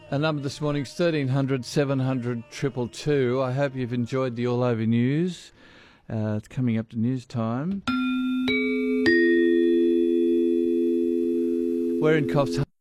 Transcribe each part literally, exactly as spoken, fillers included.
Our number this morning is thirteen hundred, seven hundred, two two two. I hope you've enjoyed the All Over News. Uh, it's coming up to news time. We're in Coffs Harbour.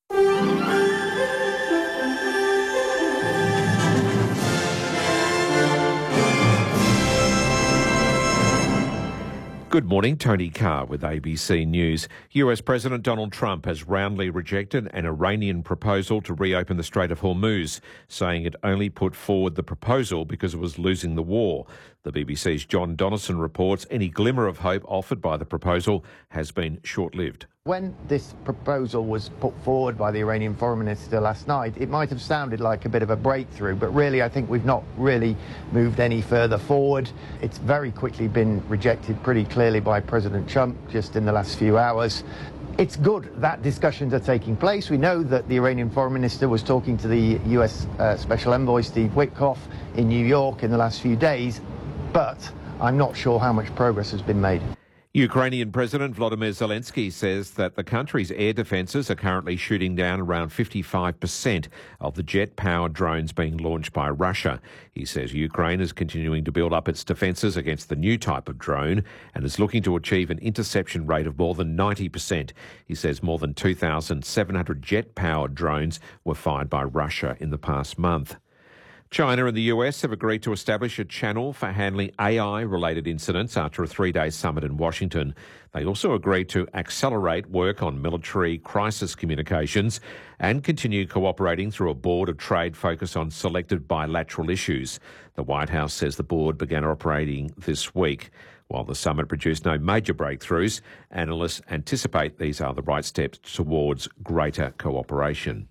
Good morning, Tony Carr with A B C News. U S President Donald Trump has roundly rejected an Iranian proposal to reopen the Strait of Hormuz, saying it only put forward the proposal because it was losing the war. The B B C's John Donnison reports any glimmer of hope offered by the proposal has been short-lived. When this proposal was put forward by the Iranian foreign minister last night, it might have sounded like a bit of a breakthrough, but really I think we've not really moved any further forward. It's very quickly been rejected pretty clearly by President Trump just in the last few hours. It's good that discussions are taking place. We know that the Iranian foreign minister was talking to the U S uh, Special Envoy Steve Witkoff in New York in the last few days, but I'm not sure how much progress has been made. Ukrainian President Volodymyr Zelensky says that the country's air defences are currently shooting down around fifty-five percent of the jet-powered drones being launched by Russia. He says Ukraine is continuing to build up its defences against the new type of drone and is looking to achieve an interception rate of more than ninety percent. He says more than two thousand seven hundred jet-powered drones were fired by Russia in the past month. China and the U S have agreed to establish a channel for handling A I-related incidents after a three-day summit in Washington. They also agreed to accelerate work on military crisis communications and continue cooperating through a board of trade focused on selected bilateral issues. The White House says the board began operating this week. While the summit produced no major breakthroughs, analysts anticipate these are the right steps towards greater cooperation.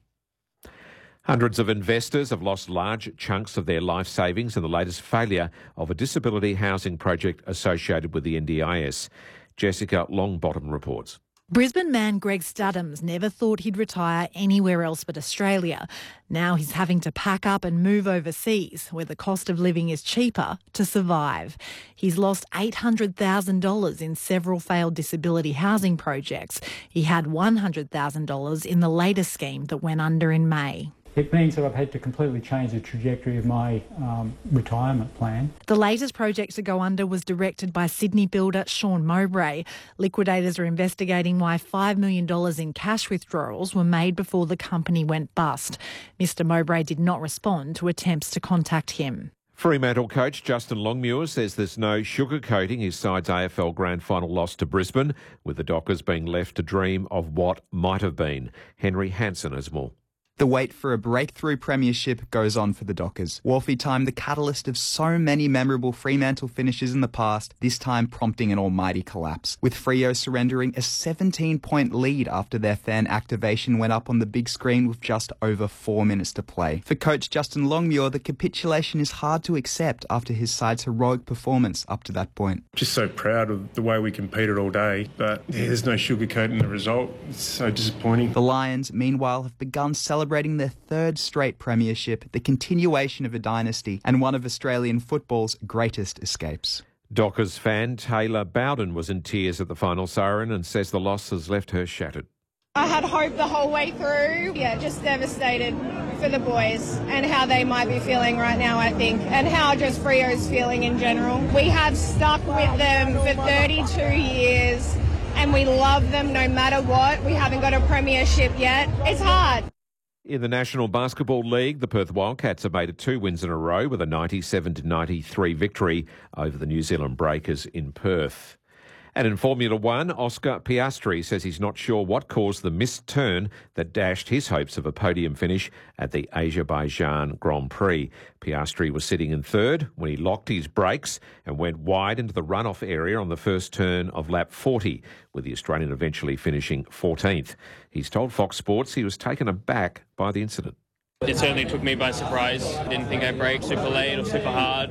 Hundreds of investors have lost large chunks of their life savings in the latest failure of a disability housing project associated with the N D I S. Jessica Longbottom reports. Brisbane man Greg Studdams never thought he'd retire anywhere else but Australia. Now he's having to pack up and move overseas, where the cost of living is cheaper, to survive. He's lost eight hundred thousand dollars in several failed disability housing projects. He had one hundred thousand dollars in the latest scheme that went under in May. It means that I've had to completely change the trajectory of my um, retirement plan. The latest project to go under was directed by Sydney builder Sean Mowbray. Liquidators are investigating why five million dollars in cash withdrawals were made before the company went bust. Mister Mowbray did not respond to attempts to contact him. Fremantle coach Justin Longmuir says there's no sugarcoating his side's A F L Grand Final loss to Brisbane, with the Dockers being left to dream of what might have been. Henry Hansen has more. The wait for a breakthrough premiership goes on for the Dockers. Wharfie time, the catalyst of so many memorable Fremantle finishes in the past, this time prompting an almighty collapse, with Freo surrendering a seventeen-point lead after their fan activation went up on the big screen with just over four minutes to play. For coach Justin Longmuir, the capitulation is hard to accept after his side's heroic performance up to that point. Just so proud of the way we competed all day, but yeah, there's no sugarcoating the result. It's so disappointing. The Lions, meanwhile, have begun celebrating celebrating their third straight premiership, the continuation of a dynasty, and one of Australian football's greatest escapes. Dockers fan Taylor Bowden was in tears at the final siren and says the loss has left her shattered. I had hope the whole way through. Yeah, just devastated for the boys and how they might be feeling right now, I think, and how just Freo's feeling in general. We have stuck with them for thirty-two years and we love them no matter what. We haven't got a premiership yet. It's hard. In the National Basketball League, the Perth Wildcats have made it two wins in a row with a ninety-seven to ninety-three victory over the New Zealand Breakers in Perth. And in Formula One, Oscar Piastri says he's not sure what caused the missed turn that dashed his hopes of a podium finish at the Azerbaijan Grand Prix. Piastri was sitting in third when he locked his brakes and went wide into the runoff area on the first turn of lap forty, with the Australian eventually finishing fourteenth. He's told Fox Sports he was taken aback by the incident. It certainly took me by surprise. I didn't think I braked super late or super hard.